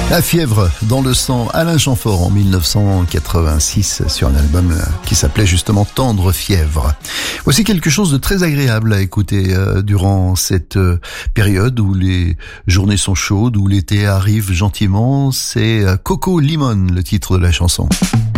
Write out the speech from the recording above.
La fièvre dans le sang, Alain Chamfort en 1986 sur un album qui s'appelait justement Tendre fièvre. Voici quelque chose de très agréable à écouter durant cette période où les journées sont chaudes, où l'été arrive gentiment. C'est Coco Limon, le titre de la chanson.